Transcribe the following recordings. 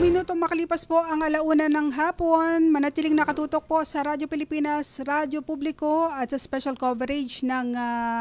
minutong makalipas po ang 1:00 ng hapon, manatiling nakatutok po sa Radyo Pilipinas, Radyo Publiko at sa special coverage ng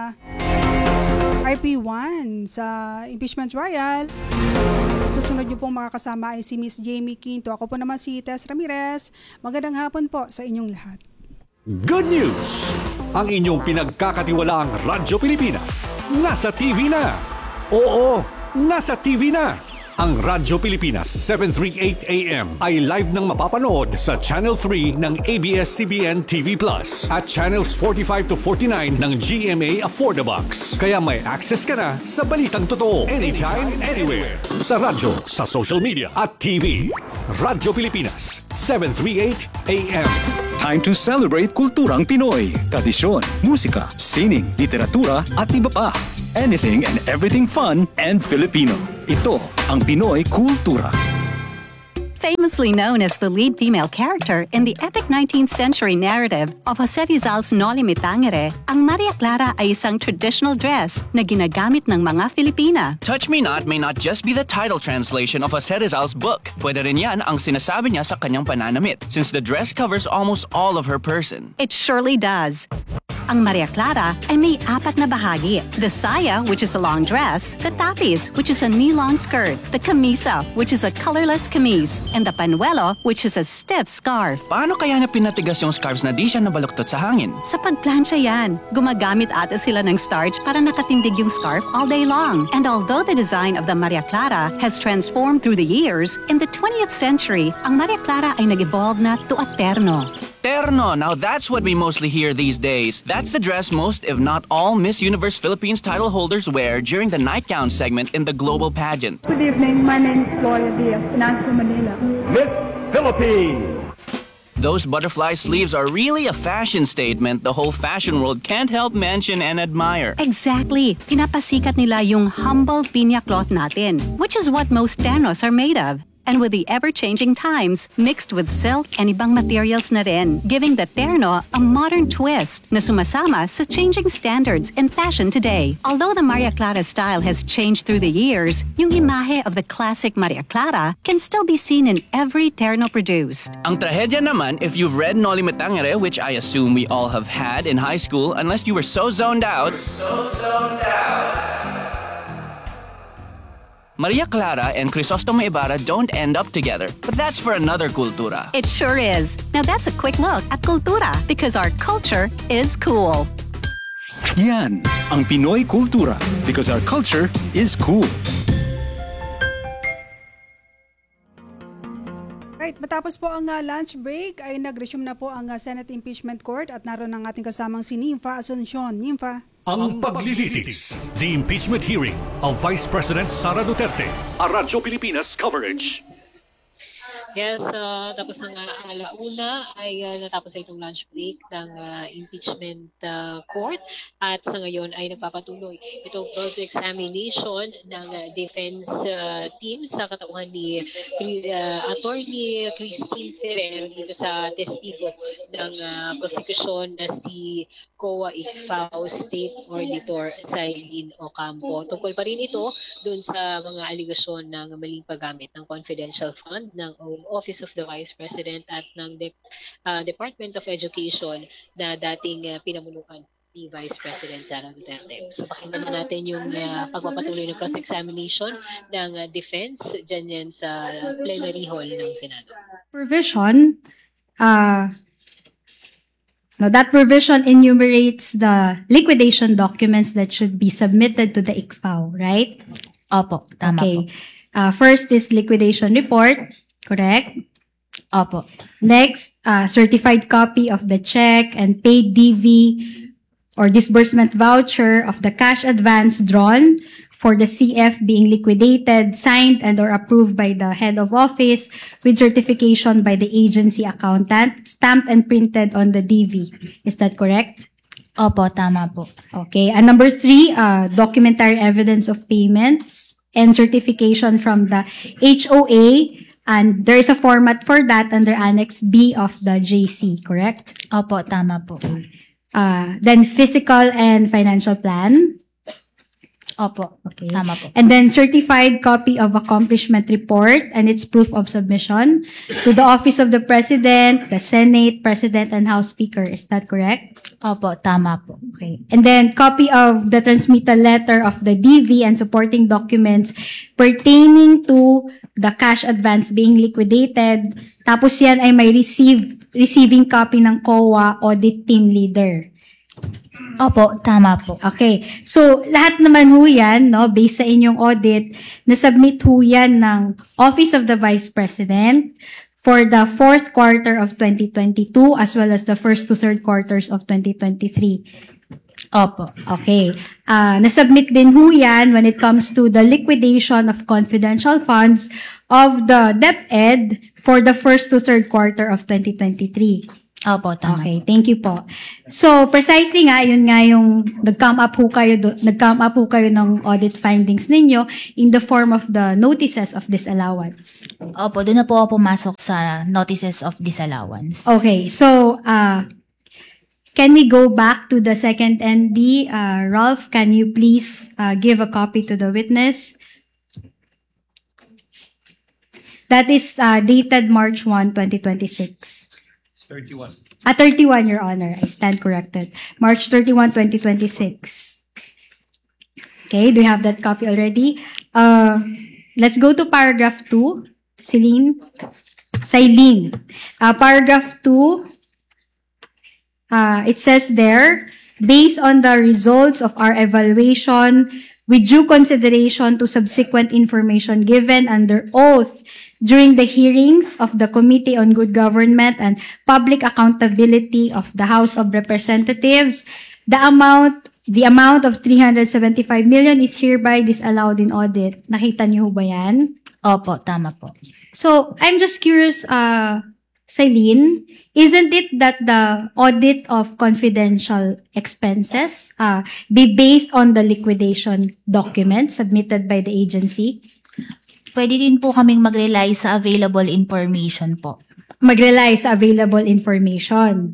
RP1 sa impeachment trial. Susunod niyo pong makakasama ay si Miss Jamie Quinto. Ako po naman si Tess Ramirez. Magandang hapon po sa inyong lahat. Good news! Ang inyong pinagkakatiwalaang Radyo Pilipinas nasa TV na. Oo, nasa TV na. Ang Radyo Pilipinas 738 AM ay live nang mapapanood sa Channel 3 ng ABS-CBN TV Plus at Channels 45 to 49 ng GMA Affordabox. Kaya may access ka na sa balitang totoo anytime, anywhere. Sa radyo, sa social media at TV. Radyo Pilipinas 738 AM. Time to celebrate kulturang Pinoy. Tradisyon, musika, sining, literatura at iba pa. Anything and everything fun and Filipino. Ito ang Pinoy Kultura. Famously known as the lead female character in the epic 19th century narrative of Jose Rizal's Noli Me Tangere, ang Maria Clara ay isang traditional dress na ginagamit ng mga Filipina. Touch Me Not may not just be the title translation of Jose Rizal's book. Pwede rin yan ang sinasabi niya sa kanyang pananamit, since the dress covers almost all of her person. It surely does. Ang Maria Clara ay may 4 na bahagi. The saya, which is a long dress, the tapis, which is a knee-long skirt, the camisa, which is a colorless camise, and the panuelo, which is a stiff scarf. Paano kaya na pinatigas yung scarves na di siya nabaluktot sa hangin? Sa pagplansya yan, gumagamit ata sila ng starch para nakatindig yung scarf all day long. And although the design of the Maria Clara has transformed through the years, in the 20th century, ang Maria Clara ay nag-evolve na to a terno. Terno, now that's what we mostly hear these days. That's the dress most, if not all, Miss Universe Philippines title holders wear during the nightgown segment in the global pageant. Good evening, my name is Gloria Diaz, Financial Manila. Miss Philippines! Those butterfly sleeves are really a fashion statement the whole fashion world can't help mention and admire. Exactly. Pinapasikat nila yung humble pinya cloth natin, which is what most ternos are made of. And with the ever-changing times, mixed with silk and ibang materials na rin, giving the terno a modern twist na sumasama sa changing standards in fashion today. Although the Maria Clara style has changed through the years, yung imahe of the classic Maria Clara can still be seen in every terno produced. Ang trahedya naman, if you've read Noli Me Tangere, which I assume we all have had in high school, unless you were so zoned out, Maria Clara and Crisostomo Ibarra don't end up together. But that's for another kultura. It sure is. Now that's a quick look at kultura, because our culture is cool. Yan ang Pinoy Kultura. Because our culture is cool. Right, matapos po ang lunch break ay nag-resume na po ang Senate Impeachment Court at naroon ang ating kasamang si Nympha Asuncion. Nympha. Ang paglilitis, the impeachment hearing of Vice President Sara Duterte. A Radyo Pilipinas coverage. Yes, tapos ng alauna ay natapos na itong lunch break ng impeachment court at sa ngayon ay nagpapatuloy itong cross-examination ng defense team sa katauhan ni Attorney Christine Ferrer dito sa testigo ng prosecution na si COA Icfao State Auditor Cyrene Ocampo. Tungkol pa rin ito dun sa mga aligasyon ng maling paggamit ng confidential fund ng Office of the Vice President at ng Department of Education na dating pinamunuan ni Vice President Sara Duterte. So pakinggan na natin yung pagpapatuloy ng cross-examination ng defense dyan yan sa plenary hall ng Senado. Provision, that provision enumerates the liquidation documents that should be submitted to the ICFAO, right? Opo, tama okay. po. First is liquidation report. Correct? Opo. Next, certified copy of the check and paid DV or disbursement voucher of the cash advance drawn for the CF being liquidated, signed and or approved by the head of office with certification by the agency accountant, stamped and printed on the DV. Is that correct? Opo, tama po. Okay. And number 3, documentary evidence of payments and certification from the HOA. And there is a format for that under Annex B of the JC, correct? Opo, tama po. Then physical and financial plan. Opo. Okay. Tama po. And then certified copy of accomplishment report and its proof of submission to the Office of the President, the Senate, President, and House Speaker. Is that correct? Opo. Tama po. Okay. And then copy of the transmittal letter of the DV and supporting documents pertaining to the cash advance being liquidated. Tapos yan ay may receiving copy ng COA audit team leader. Opo. Tama po. Okay. So, lahat naman ho yan, no, based sa inyong audit, na-submit ho yan ng Office of the Vice President for the fourth quarter of 2022 as well as the first to third quarters of 2023. Opo. Okay. Na-submit din ho yan when it comes to the liquidation of confidential funds of the DepEd for the first to third quarter of 2023. Opo. Tama. Okay, thank you po. So, precisely nga, yun nga yung nag-come up ho kayo ng audit findings ninyo in the form of the notices of disallowance. Opo. Doon na po ako pumasok sa notices of disallowance. Okay, so, can we go back to the second ND? Ralph, can you please give a copy to the witness? That is dated March 1, 2026. 31. 31, Your Honor. I stand corrected. March 31, 2026. Okay, do you have that copy already? Let's go to paragraph 2. Celine? Paragraph 2, it says there, based on the results of our evaluation, with due consideration to subsequent information given under oath during the hearings of the Committee on Good Government and Public Accountability of the House of Representatives, the amount of 375 million is hereby disallowed in audit. Nakita niyo ba yan? Opo. Tama po. So, I'm just curious, Celine, isn't it that the audit of confidential expenses be based on the liquidation documents submitted by the agency? Pwede din po kaming mag-rely sa available information po. Mag-rely sa available information.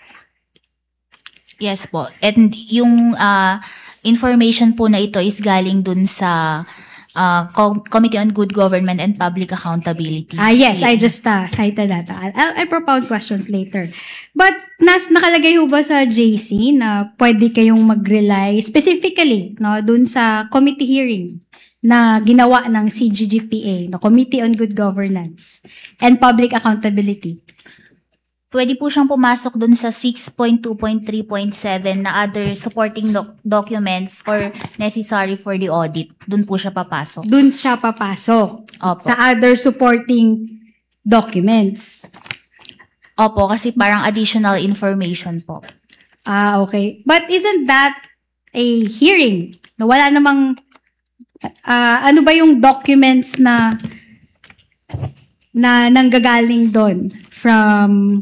Yes po. And yung information po na ito is galing dun sa Committee on Good Government and Public Accountability. Yes, I just cited that. I'll propound questions later. But nakalagay ho ba sa JC na pwede kayong mag-rely specifically no, dun sa committee hearing na ginawa ng CGGPA, no, Committee on Good Governance and Public Accountability? Pwede po siyang pumasok dun sa 6.2.3.7 na other supporting documents or necessary for the audit. Dun po siya papasok. Dun siya papasok. Opo. Sa other supporting documents. Opo, kasi parang additional information po. Okay. But isn't that a hearing? No, wala namang ano ba yung documents na nanggagaling doon from...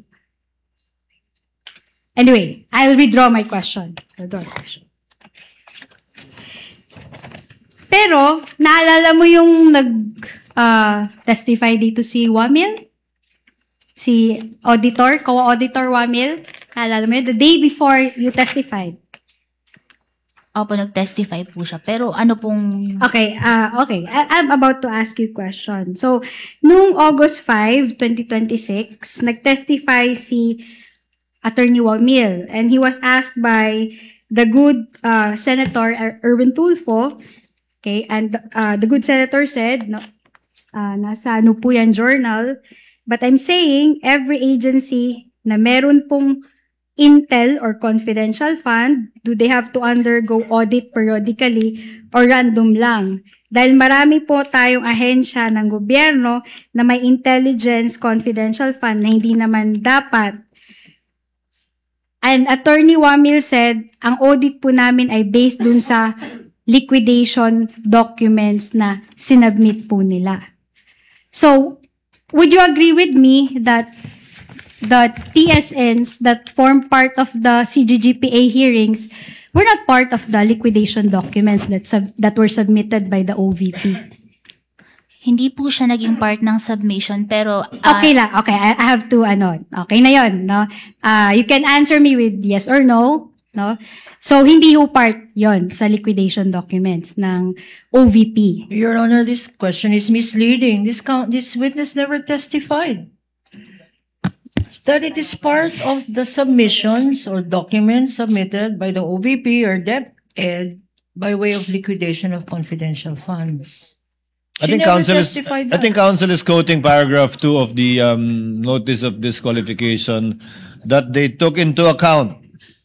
Anyway, I'll withdraw my question. Pero, naalala mo yung testify dito si Wamil? Si auditor, co-auditor Wamil? Naalala mo yun? The day before you testified. Opo, nag-testify po siya. Pero ano pong... Okay. I'm about to ask you a question. So, nung August 5, 2026, nag-testify si Attorney Wamil, and he was asked by the good Senator Erwin Tulfo, okay, and the good Senator said, no, nasa ano po yan journal, but I'm saying every agency na meron pong intel or confidential fund, do they have to undergo audit periodically or random lang? Dahil marami po tayong ahensya ng gobyerno na may intelligence confidential fund na hindi naman dapat. And Attorney Wamil said, ang audit po namin ay based dun sa liquidation documents na sinubmit po nila. So, would you agree with me that the TSNs that form part of the CGGPA hearings were not part of the liquidation documents that were submitted by the OVP? Hindi po siya naging part ng submission, pero... okay lang. Okay, I have to, okay na yun, no? You can answer me with yes or no. no? So, hindi ho part yon sa liquidation documents ng OVP. Your Honor, this question is misleading. This witness never testified that it is part of the submissions or documents submitted by the OVP or DepEd by way of liquidation of confidential funds. I She think never counsel is. testified I that. think counsel is quoting paragraph 2 of the notice of disqualification that they took into account.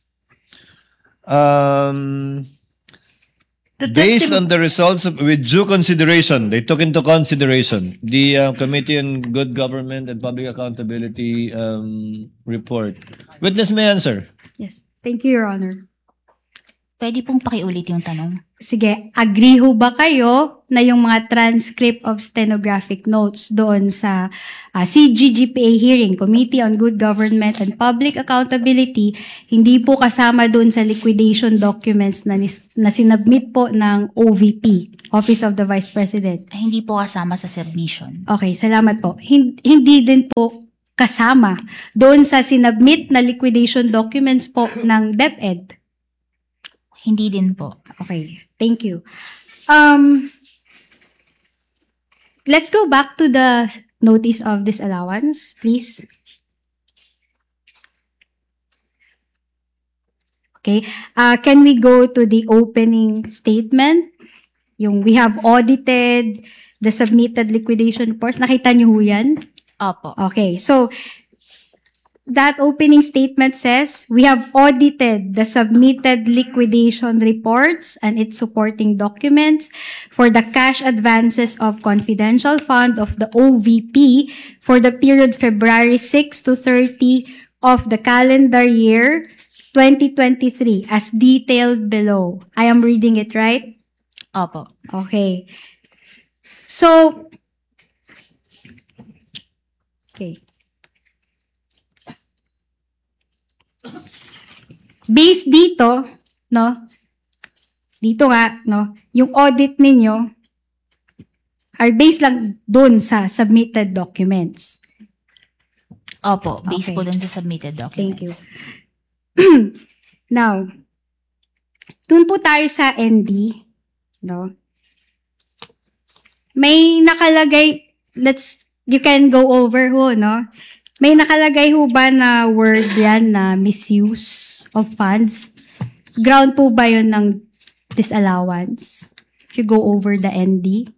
Based on the results with due consideration, they took into consideration the Committee on Good Government and Public Accountability report. Witness may answer. Yes. Thank you, Your Honor. Pwede pong pakiulit yung tanong. Sige, agree ho ba kayo na yung mga transcript of stenographic notes doon sa CGGPA hearing, Committee on Good Government and Public Accountability, hindi po kasama doon sa liquidation documents na sinubmit po ng OVP, Office of the Vice President? Hindi po kasama sa submission. Okay, salamat po. Hindi din po kasama doon sa sinubmit na liquidation documents po ng DepEd? Hindi din po. Okay, thank you. Let's go back to the notice of disallowance, please. Okay, can we go to the opening statement? Yung we have audited the submitted liquidation reports. Nakita niyo ho yan? Opo. Okay, so that opening statement says, we have audited the submitted liquidation reports and its supporting documents for the cash advances of confidential fund of the OVP for the period February 6 to 30 of the calendar year 2023 as detailed below. I am reading it right? Opo. Okay. So, okay. Based dito, no? Dito nga, no? Yung audit ninyo are based lang dun sa submitted documents. Opo, based Okay. po dun sa submitted documents. Thank you. Now, dun po tayo sa ND, no? May nakalagay, you can go over ho, no? May nakalagay ho ba na word yan na misuse of funds? Ground po ba yun ng disallowance? If you go over the ND?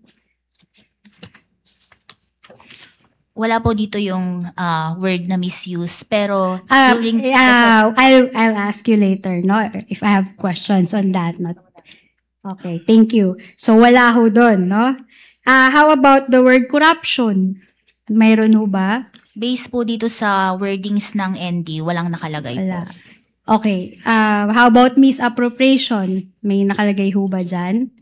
Wala po dito yung word na misuse, pero during I'll ask you later, no? If I have questions on that, not. Okay, thank you. So wala ho doon, no? How about the word corruption? Mayroon ho ba? based po dito sa wordings ng ND, walang nakalagay Wala. po. Okay. How about misappropriation? May nakalagay ho ba dyan?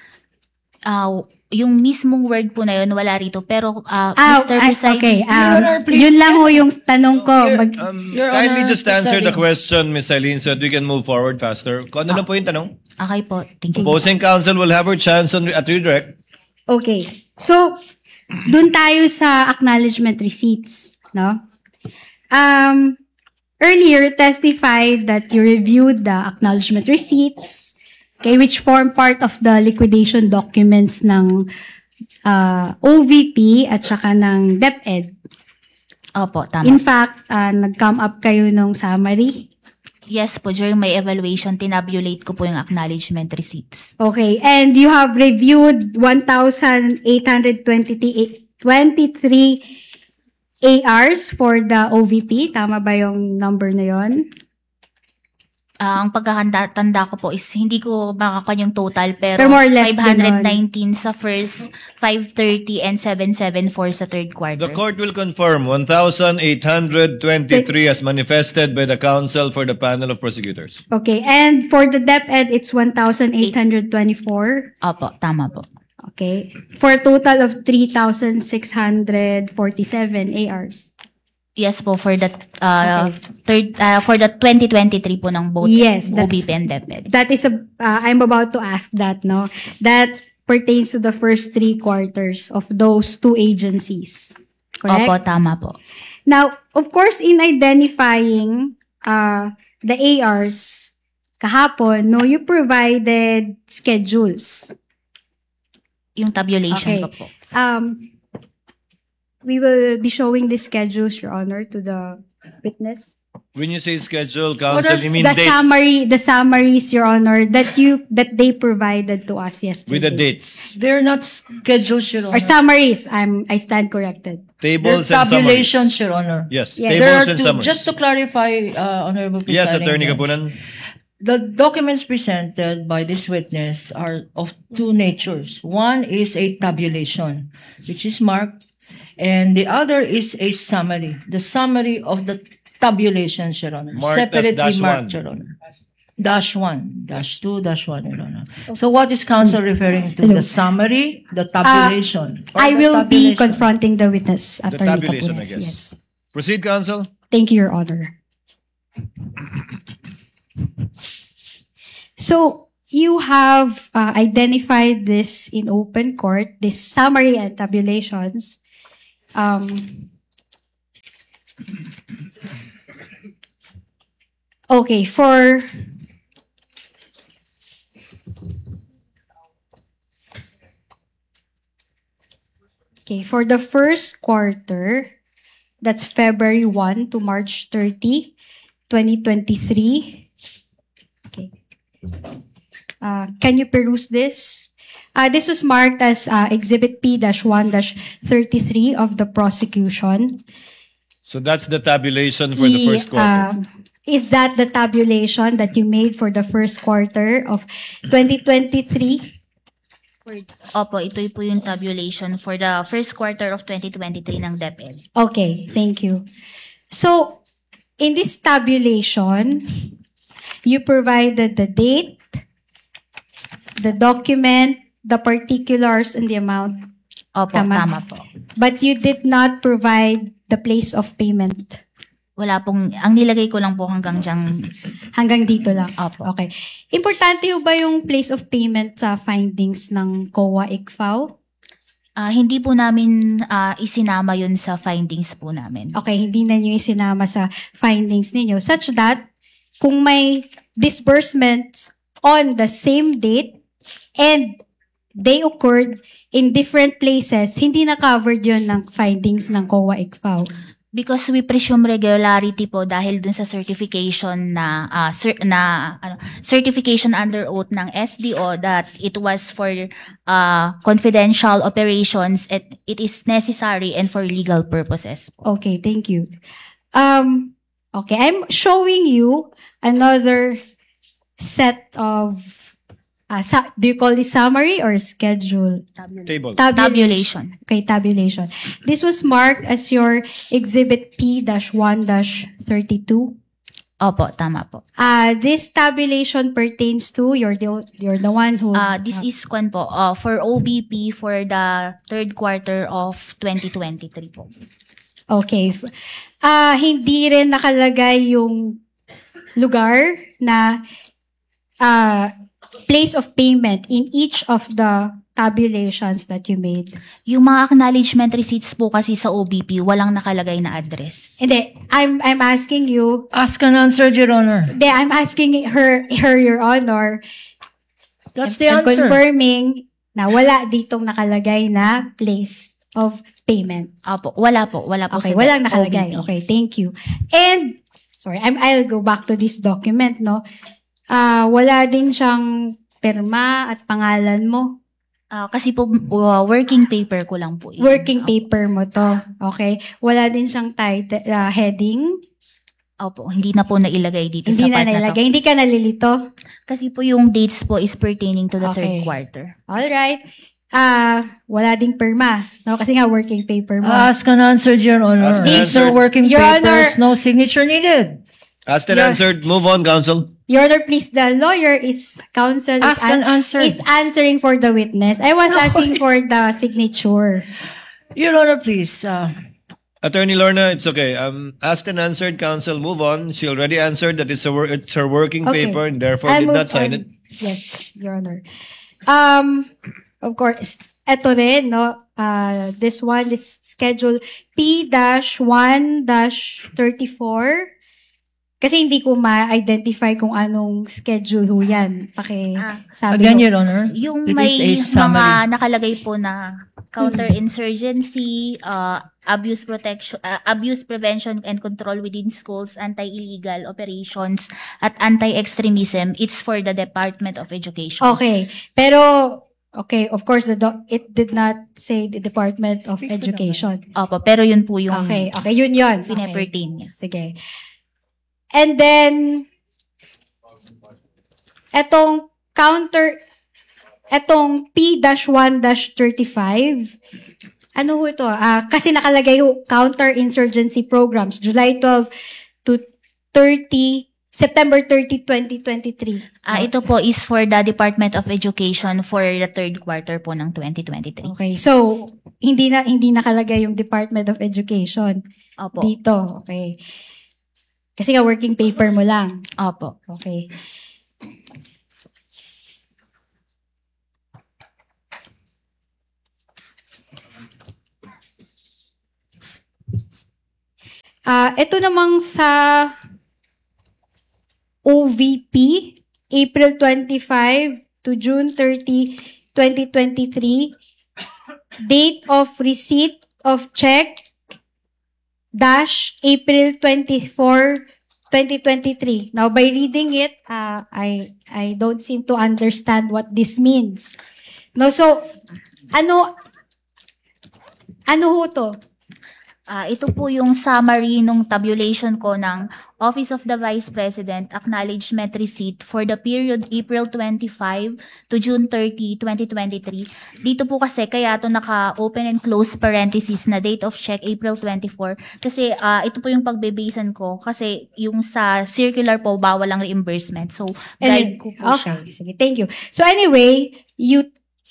Yung mismong word po na yun, wala rito. Pero, Mr. Presiding, okay. Your Honor, please. Yun lang ho yung tanong ko. Your Kindly Honor, just answer the Presiding. question, Ms. Eileen, so that we can move forward faster. Kung ano lang po yung tanong? Okay po. Thank you. Opposing counsel will have her chance at redirect. Okay. So, dun tayo sa acknowledgement receipts, no? Earlier, testified that you reviewed the acknowledgement receipts, okay, which form part of the liquidation documents ng OVP at saka ng DepEd. Opo, tama. In fact, nag-come up kayo ng summary. Yes po, during my evaluation, tinabulate ko po yung acknowledgement receipts. Okay, and you have reviewed 1,823 ARs for the OVP. Tama ba yung number na yon? Ang pagkakatanda ko po is hindi ko makakuha yung total, pero more or less 519 sa first, 530 and 774 sa third quarter. The court will confirm 1,823 as manifested by the counsel for the panel of prosecutors. Okay, and for the DepEd, it's 1,824. Opo, tama po. Okay, for a total of 3,647 ARs. Yes po, for the for the 2023 po ng both Yes, OVP and DepEd. That is I'm about to ask that, no? That pertains to the first 3 quarters of those 2 agencies. Correct? Opo, tama po. Now, of course, in identifying the ARs, kahapon, no, you provided schedules. Yung tabulation Okay. pa po. We will be showing the schedules, Your Honor, to the witness. When you say schedule, counsel, you mean the dates? the summaries, Your Honor, that they provided to us yesterday. With the dates. They're not schedules, Your Or Honor. summaries. I stand corrected. They're Tables and summaries. tabulations, Your Honor. Yes, Yes. There tables are and two. summaries. Just to clarify, Honorable Yes, Presiding Attorney Judge. Kapunan. The documents presented by this witness are of two natures. One is a tabulation, which is marked, and the other is a summary. The summary of the tabulation, Your Honor. Marked as Separately dash marked, one. Your Honor. -1, -2, -1, Your Honor. So what is counsel referring to? The summary, the tabulation? Or I the will be tabulation? confronting the witness, The Attorney tabulation, Kapunan. I guess. Yes. Proceed, counsel. Thank you, Your Honor. So, you have identified this in open court, this summary and tabulations. Okay, for the first quarter, that's February 1 to March 30, 2023. Okay. Can you peruse this? This was marked as Exhibit P-1-33 of the prosecution. So that's the tabulation for the first quarter. Is that the tabulation that you made for the first quarter of 2023? Opo, ito po yung tabulation for the first quarter of 2023 ng DepEd. Okay, thank you. So, in this tabulation, you provided the date, the document, the particulars, and the amount. Opo, tama po. But you did not provide the place of payment. Wala pong, ang nilagay ko lang po hanggang dyan. Hanggang dito lang. Opo. Okay. Importante ba yung place of payment sa findings ng COA-ICFAO? Hindi po namin isinama yun sa findings po namin. Okay, hindi na nyo isinama sa findings ninyo such that kung may disbursements on the same date and they occurred in different places, hindi na covered yun ng findings ng COA-ICFAO. Because we presume regularity po dahil dun sa certification na certification under oath ng SDO that it was for confidential operations, it is necessary and for legal purposes. Okay, thank you. Okay, I'm showing you another set of do you call this summary or schedule? Table. Tabulation. Okay, tabulation. This was marked as your Exhibit P-1-32. Opo, tama po. This tabulation pertains to, you're the one who... This is kwan po, for OBP for the third quarter of 2023 po. Okay. Hindi rin nakalagay yung lugar na place of payment in each of the tabulations that you made. Yung mga acknowledgement receipts po kasi sa OBP, walang nakalagay na address. Hindi, I'm asking you... Ask and answer, Your Honor. Hindi, I'm asking her, Your Honor. That's the I'm answer. confirming na wala ditong nakalagay na place of payment. Opo, wala po. Wala po Okay, sa walang nakalagay. OBP. Okay, thank you. And, sorry, I'll go back to this document, no? Wala din siyang pirma at pangalan mo. Kasi po, working paper ko lang po. Working paper mo to. Okay? Wala din siyang title, heading. Opo, hindi na po nailagay dito Hindi sa na part na nailagay. to. Hindi ka nalilito. Kasi po yung dates po is pertaining to the Okay. third quarter. Alright. Wala ding pirma. No? Kasi nga working paper mo. Ask and answer, Your Honor. Ask and These are answer. working Your papers, Honor. no signature needed. Asked and Yes. answered. Move on, counsel. Your Honor, please, the lawyer is, counsel Ask and answer. is answering for the witness. I was asking for the signature. Your Honor, please. Attorney Lorna, it's okay. Asked and answered, counsel. Move on. She already answered that it's her working Okay. paper and therefore I'll did move not sign on. it. Yes, Your Honor. Of course, eto rin, no? This one is schedule P-1-34. Kasi hindi ko ma-identify kung anong schedule ho yan. Sabi Again, ho. Your Honor, Yung it may is a summary. mga nakalagay po na counterinsurgency, abuse protection, abuse prevention and control within schools, anti-illegal operations, at anti-extremism. It's for the Department of Education. Okay. Pero, okay, of course, it did not say the Department of Education. Opo, pero yun po yung Okay, yun. pinapertain niya. Sige. And then, etong P-1-35, ano ho ito? Kasi nakalagay ho, counter-insurgency programs, July 12 to September 30, 2023. Ito po is for the Department of Education for the third quarter po ng 2023. Okay, so, hindi nakalagay yung Department of Education Opo. dito. Okay. Kasi nga working paper mo lang. Opo. Okay. Ito namang sa OVP, April 25 to June 30, 2023, date of receipt of check, April 24, 2023. Now, by reading it, I don't seem to understand what this means. No, so, ano ho to? Ito po yung summary nung tabulation ko ng Office of the Vice President Acknowledgement Receipt for the period April 25 to June 30, 2023. Dito po kasi kaya ito naka-open and close parenthesis na date of check April 24 kasi ito po yung pagbe-basean ko kasi yung sa circular po bawal ang reimbursement. So, guide ko po siya. Okay, sige, thank you. So anyway, you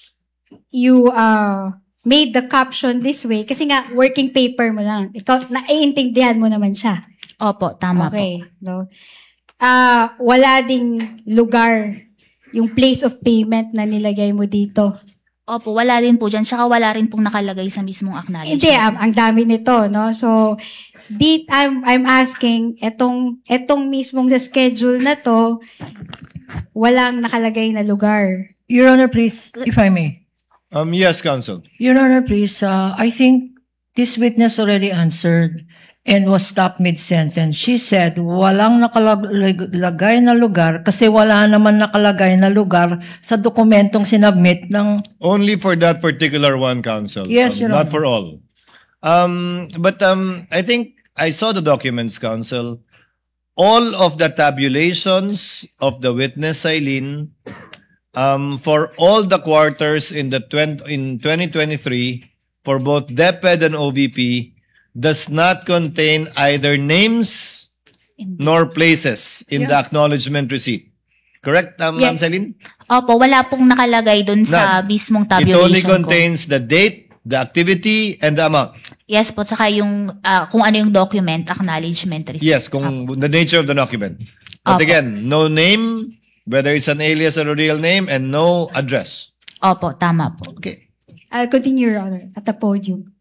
made the caption this way kasi nga working paper mo lang. Ikaw, naiintindihan mo naman siya. Opo, tama okay, po. No? Wala ding lugar yung place of payment na nilagay mo dito. Opo, wala din po dyan. Tsaka wala rin pong nakalagay sa mismong acknowledgement. Hindi, ang dami nito, no? So, I'm asking, etong mismong sa schedule na to, walang nakalagay na lugar. Your Honor, please, if I may. Yes, counsel. Your Honor, please, I think this witness already answered and was stopped mid-sentence. She said, walang nakalagay na lugar kasi wala naman nakalagay na lugar sa dokumentong sinubmit ng... Only for that particular one, counsel. Yes, Your not Honor. for all. But I think I saw the documents, counsel. All of the tabulations of the witness, Eileen, for all the quarters in 2023, for both DepEd and OVP, does not contain either names nor places in the acknowledgement receipt. Correct, Ma'am Celine? Opo, wala pong nakalagay dun sa mismong It tabulation only ko. contains the date, the activity, and the amount. Yes po, saka yung kung ano yung document, acknowledgement receipt. Yes, the nature of the document. But Opo. again, no name, whether it's an alias or a real name, and no address. Opo, tama po. Okay. I'll continue, Your Honor, at the podium.